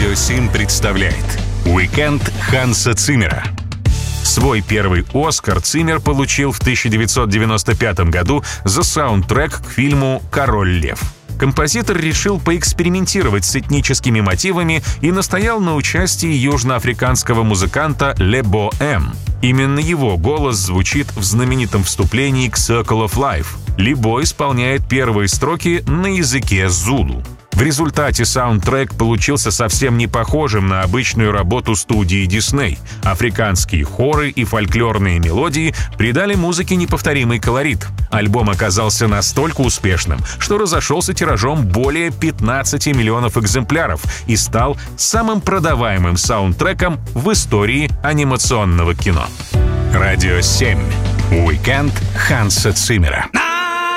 Радио 7 представляет «Уикенд Ханса Циммера». Свой первый «Оскар» Циммер получил в 1995 году за саундтрек к фильму «Король лев». Композитор решил поэкспериментировать с этническими мотивами и настоял на участии южноафриканского музыканта Ле Бо Эм. Именно его голос звучит в знаменитом вступлении к Circle of Life. Ли Бо исполняет первые строки на языке зулу. В результате саундтрек получился совсем не похожим на обычную работу студии Disney. Африканские хоры и фольклорные мелодии придали музыке неповторимый колорит. Альбом оказался настолько успешным, что разошелся тиражом более 15 миллионов экземпляров и стал самым продаваемым саундтреком в истории анимационного кино. Радио 7. Уикенд Ханса Циммера.